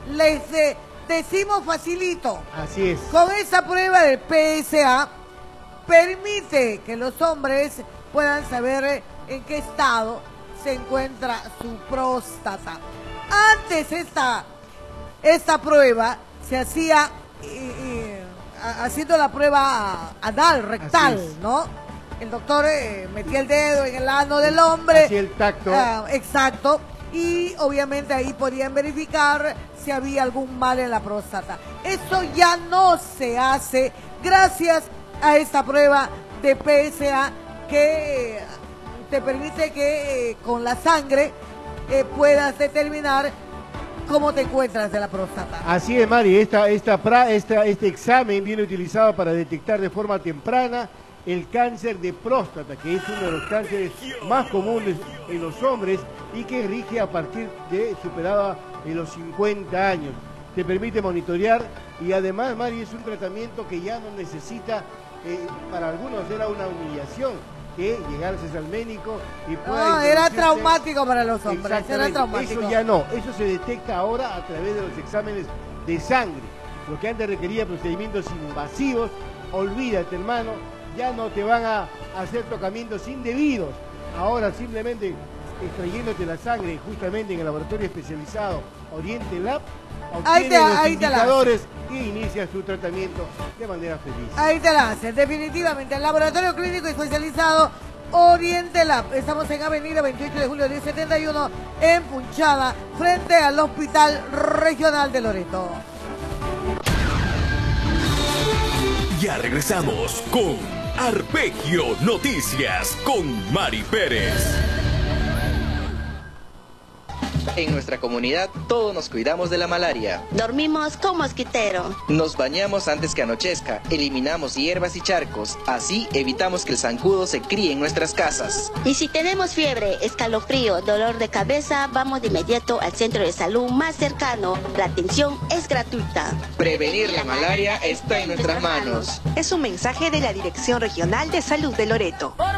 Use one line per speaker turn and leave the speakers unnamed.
decimos facilito.
Así es.
Con esa prueba del PSA permite que los hombres puedan saber en qué estado se encuentra su próstata. Antes esta prueba se hacía haciendo la prueba anal, rectal, ¿no? El doctor metía el dedo en el ano del hombre.
Hacía el tacto.
Exacto. Y obviamente ahí podían verificar si había algún mal en la próstata. Eso ya no se hace gracias a esta prueba de PSA que te permite que con la sangre puedas determinar cómo te encuentras de la próstata.
Así es, Mari, este examen viene utilizado para detectar de forma temprana el cáncer de próstata, que es uno de los cánceres más comunes en los hombres y que rige a partir de superada en los 50 años. Te permite monitorear y además, Mari, es un tratamiento que ya no necesita, para algunos era una humillación, que llegarse al médico y pueda...
No, era traumático para los hombres, era traumático.
Eso ya no, eso se detecta ahora a través de los exámenes de sangre. Lo que antes requería procedimientos invasivos, olvídate, hermano, ya no te van a hacer tocamientos indebidos. Ahora simplemente extrayéndote la sangre justamente en el laboratorio especializado Oriente Lab, obtienes los indicadores y inicias tu tratamiento de manera feliz.
Ahí te la hacen, definitivamente. El laboratorio clínico especializado Oriente Lab. Estamos en Avenida 28 de Julio 1071 en Punchada, frente al Hospital Regional de Loreto.
Ya regresamos con Arpegio Noticias con Mari Pérez.
En nuestra comunidad todos nos cuidamos de la malaria.
Dormimos con mosquitero.
Nos bañamos antes que anochezca, eliminamos hierbas y charcos, así evitamos que el zancudo se críe en nuestras casas.
Y si tenemos fiebre, escalofrío, dolor de cabeza, vamos de inmediato al centro de salud más cercano. La atención es gratuita.
Prevenir la malaria está en nuestras manos.
Es un mensaje de la Dirección Regional de Salud de Loreto.